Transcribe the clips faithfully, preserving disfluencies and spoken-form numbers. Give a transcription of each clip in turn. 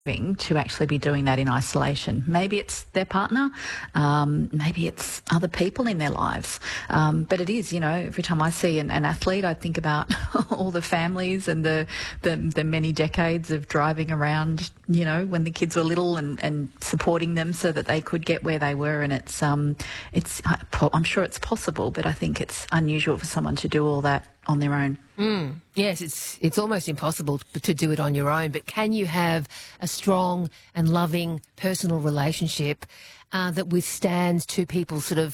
to actually be doing that in isolation. Maybe it's their partner, um, maybe it's other people in their lives. Um, but it is, you know, every time I see an, an athlete, I think about all the families and the, the the many decades of driving around, you know, when the kids were little and, and supporting them so that they could get where they were. And it's, um, it's, I'm sure it's possible, but I think it's unusual for someone to do all that on their own. Mm, yes, it's it's almost impossible to do it on your own, but can you have a strong and loving personal relationship uh, that withstands two people sort of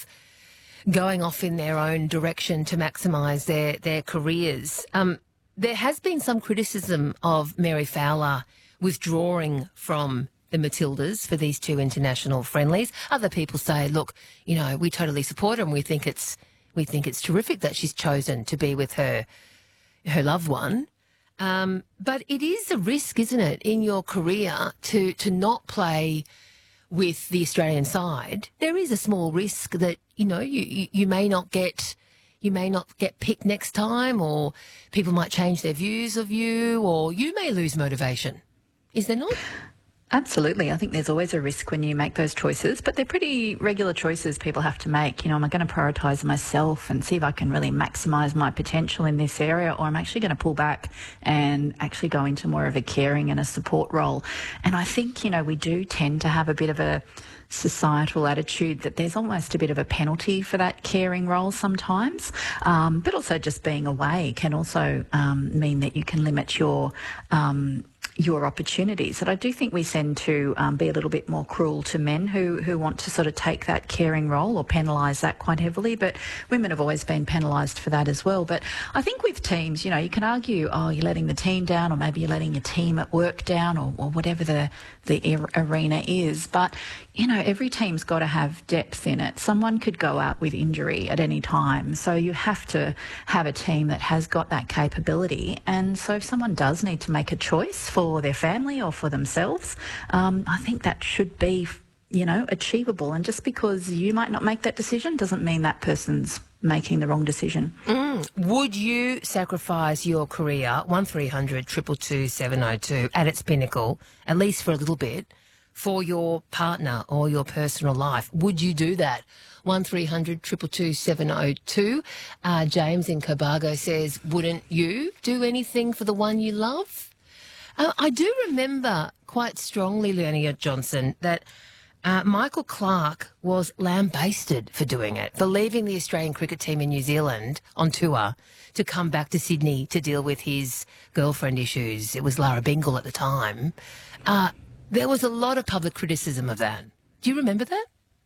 going off in their own direction to maximise their, their careers? Um, there has been some criticism of Mary Fowler withdrawing from the Matildas for these two international friendlies. Other people say, look, you know, we totally support her and we think it's we think it's terrific that she's chosen to be with her her loved one. Um, but it is a risk, isn't it, in your career to, to not play with the Australian side. There is a small risk that, you know, you, you, you may not get you may not get picked next time, or people might change their views of you, or you may lose motivation. Is there not? Absolutely. I think there's always a risk when you make those choices, but they're pretty regular choices people have to make. You know, am I going to prioritise myself and see if I can really maximise my potential in this area, or I'm actually going to pull back and actually go into more of a caring and a support role? And I think, you know, we do tend to have a bit of a societal attitude that there's almost a bit of a penalty for that caring role sometimes, um, but also just being away can also um, mean that you can limit your um, your opportunities. And I do think we tend to um, be a little bit more cruel to men who, who want to sort of take that caring role or penalise that quite heavily, but women have always been penalised for that as well. But I think with teams, you know, you can argue, oh, you're letting the team down, or maybe you're letting your team at work down, or, or whatever the, the arena is. But, you know, every team's got to have depth in it. Someone could go out with injury at any time. So you have to have a team that has got that capability. And so if someone does need to make a choice for their family or for themselves, um, I think that should be, you know, achievable. And just because you might not make that decision doesn't mean that person's making the wrong decision. Mm. Would you sacrifice your career, one three hundred two two two seven oh two, at its pinnacle, at least for a little bit, for your partner or your personal life? Would you do that? one three hundred two two two seven oh two. Uh, James in Cobargo says, wouldn't you do anything for the one you love? Uh, I do remember quite strongly, Leonie Johnson, that uh, Michael Clarke was lambasted for doing it, for leaving the Australian cricket team in New Zealand on tour to come back to Sydney to deal with his girlfriend issues. It was Lara Bingle at the time. Uh, there was a lot of public criticism of that. Do you remember that?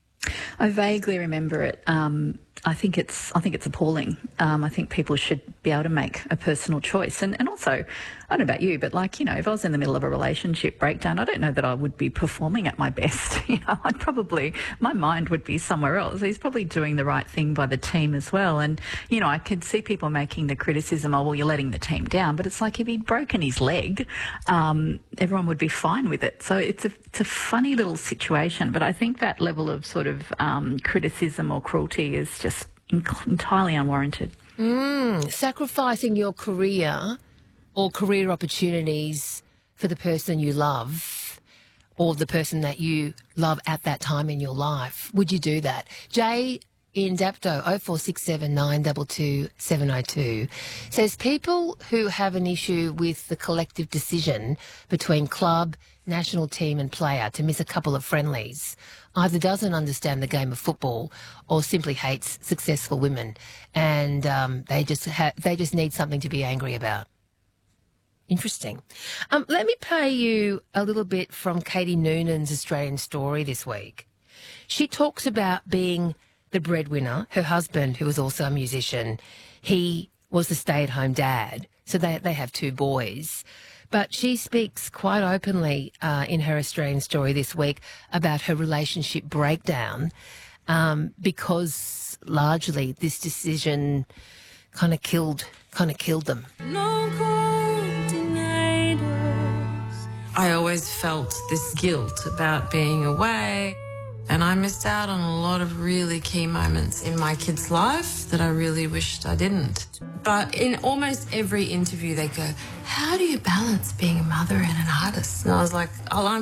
I vaguely remember it. Um, I think it's I think it's appalling. Um, I think people should be able to make a personal choice. And, and also, I don't know about you, but like, you know, if I was in the middle of a relationship breakdown, I don't know that I would be performing at my best. You know, I'd probably, my mind would be somewhere else. He's probably doing the right thing by the team as well. And, you know, I could see people making the criticism, oh, well, you're letting the team down. But it's like if he'd broken his leg, um, everyone would be fine with it. So it's a, it's a funny little situation. But I think that level of sort of um, criticism or cruelty is just entirely unwarranted. Mm, sacrificing your career or career opportunities for the person you love or the person that you love at that time in your life. Would you do that? Jay in Dapto, oh four six seven nine two two seven oh two, says people who have an issue with the collective decision between club, national team and player to miss a couple of friendlies either doesn't understand the game of football or simply hates successful women, and um, they just ha- they just need something to be angry about. Interesting. Um, let me play you a little bit from Katie Noonan's Australian Story this week. She talks about being the breadwinner. Her husband, who was also a musician, he was the stay-at-home dad, so they they have two boys. But she speaks quite openly uh, in her Australian Story this week about her relationship breakdown um, because largely this decision kind of killed kind of killed them. I always felt this guilt about being away. And I missed out on a lot of really key moments in my kid's life that I really wished I didn't. But in almost every interview, they go, how do you balance being a mother and an artist? And I was like, I'll